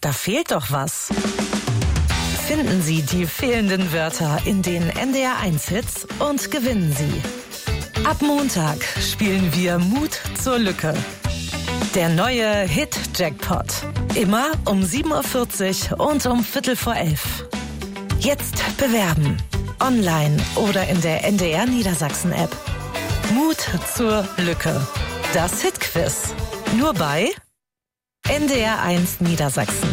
da fehlt doch was. Finden Sie die fehlenden Wörter in den NDR1-Hits und gewinnen Sie. Ab Montag spielen wir Mut zur Lücke. Der neue Hit-Jackpot. Immer um 7.40 Uhr und um 11:15. Jetzt bewerben. Online oder in der NDR Niedersachsen-App. Mut zur Lücke. Das Hit-Quiz. Nur bei NDR1 Niedersachsen.